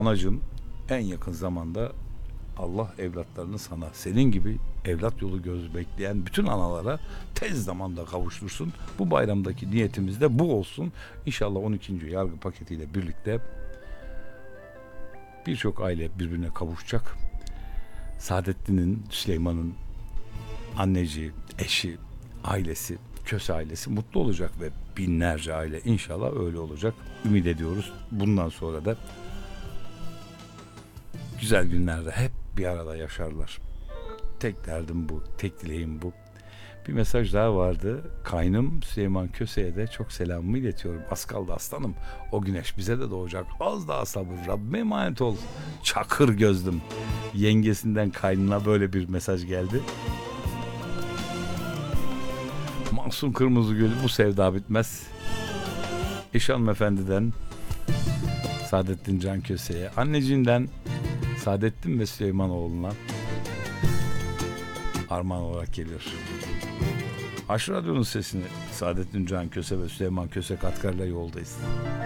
Anacığım, en yakın zamanda Allah evlatlarını sana, senin gibi evlat yolu göz bekleyen bütün analara tez zamanda kavuştursun. Bu bayramdaki niyetimiz de bu olsun. İnşallah 12. yargı paketiyle birlikte birçok aile birbirine kavuşacak. Saadettin'in, Süleyman'ın anneci, eşi, ailesi, Köse ailesi mutlu olacak ve binlerce aile inşallah öyle olacak. Ümit ediyoruz. Bundan sonra da güzel günlerde hep bir arada yaşarlar. Tek derdim bu, tek dileğim bu. Bir mesaj daha vardı. Kaynım Süleyman Köse'ye de çok selamımı iletiyorum. Az kaldı aslanım. O güneş bize de doğacak. Az daha sabır. Rabbime emanet ol. Çakır gözlüm. Yengesinden kaynına böyle bir mesaj geldi. Mahsun Kırmızıgül, bu sevda bitmez. Eş hanımefendiden Saadettin Can Köse'ye, anneciğinden Saadettin ve Süleymanoğlu'na armağan olarak geliyor. Aşk Radyo'nun sesini Saadettin Can Köse ve Süleyman Köse katkılarıyla yoldayız.